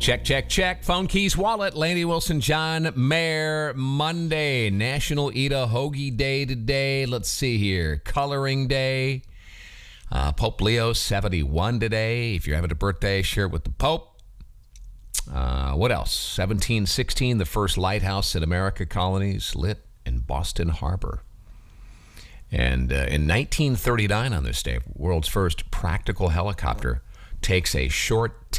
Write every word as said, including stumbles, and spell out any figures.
Check, check, check. Phone, keys, wallet. Laney Wilson, John Mayer. Monday, National Eat a Hoagie Day today. Let's see here. Coloring Day. Uh, Pope Leo, seventy-one today. If you're having a birthday, share it with the Pope. Uh, what else? seventeen sixteen, the first lighthouse in America colonies lit in Boston Harbor. And uh, in nineteen thirty-nine on this day, world's first practical helicopter takes a short